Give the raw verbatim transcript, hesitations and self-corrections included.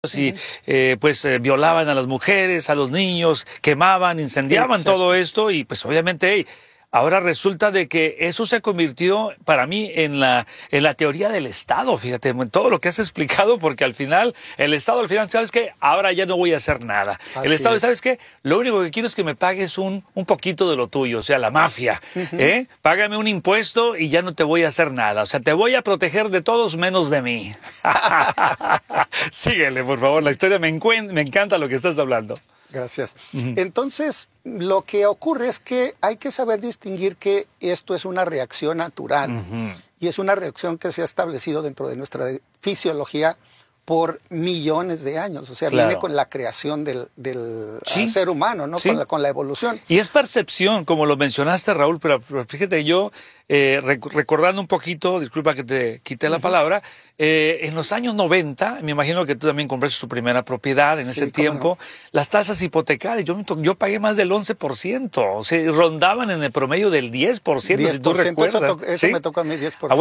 y eh, pues eh, violaban a las mujeres, a los niños, quemaban, incendiaban Exacto. todo esto y pues obviamente hey, ahora resulta de que eso se convirtió para mí en la en la teoría del Estado, fíjate, en todo lo que has explicado, porque al final, el Estado al final, ¿sabes qué? Ahora ya no voy a hacer nada. Así el Estado, es. ¿sabes qué? Lo único que quiero es que me pagues un, un poquito de lo tuyo, o sea, la mafia, uh-huh. ¿eh? Págame un impuesto y ya no te voy a hacer nada, o sea, te voy a proteger de todos menos de mí. Síguele, por favor, la historia me, me encanta lo que estás hablando. Gracias. Uh-huh. Entonces, lo que ocurre es que hay que saber distinguir que esto es una reacción natural uh-huh. y es una reacción que se ha establecido dentro de nuestra fisiología por millones de años. O sea, claro. viene con la creación del, del sí. ser humano, ¿no? Sí. Con, la, con la evolución. Y es percepción, como lo mencionaste, Raúl, pero, pero fíjate, yo, eh, rec recordando un poquito, disculpa que te quité uh-huh. la palabra, eh, en los años noventa, me imagino que tú también compraste tu primera propiedad en sí, ese tiempo, no. las tasas hipotecarias, yo, yo pagué más del once por ciento, o sea, rondaban en el promedio del diez por ciento, diez por ciento, si tú recuerdas. Eso, to eso ¿sí? me tocó a mí, diez por ciento.